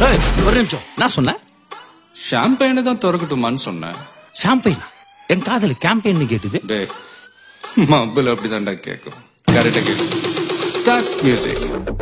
ஏய், ஒரு நிமிஷம். நான் சொன்னேன் ஷாம்பெயினை தான் திறக்கட்டுமான்னு சொன்னேன். ஷாம்பெயினா? என் காதல கேம்பெயின் கேட்டுது. டேய், மబ్బுல அப்படிதான்டா கேட்கும். கரெக்டா கேட்கும். Start music.